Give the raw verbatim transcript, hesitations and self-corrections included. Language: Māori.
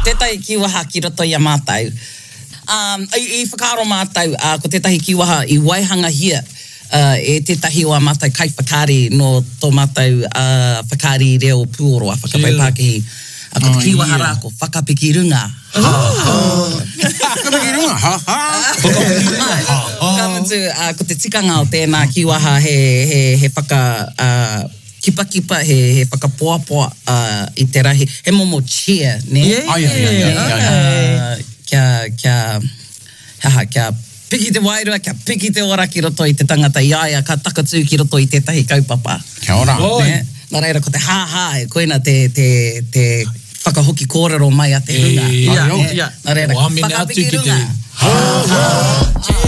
tētai kiwaha ki roto i a mātou. Um, I, I whakaaro mātou, uh, ko tētahi kiwaha i waihanga hia, uh, e tētahi o a mātou kai whakaari no tō mātou uh, whakaari reo pūoroa, whakapai Pākehī. A ko te kiwaha rā ko whakapiki runga. Whakapiki runga, ha ha. Whakapiki runga, ha ha. Kamutu, uh, ko te tikanga o tēnā kiwaha he, he, he whaka... Uh, kipa kipa he, he whakapoapoa uh, i te rahi. He momo cheer, ne? Yeah, yeah, yeah, yeah, yeah. Kia, kia, haha, kia piki te wairua, kia piki te ora ki roto i te tangata iaia, ka takatū ki roto i tētahi kaupapa. Kia ora. Ne? Nā reira, ko te ha-ha, e koina te, te, te whakahoki kōrero mai a te runga. Ia, ia. Nā reira, whamene atu whakapiki ki te runga. ha-ha.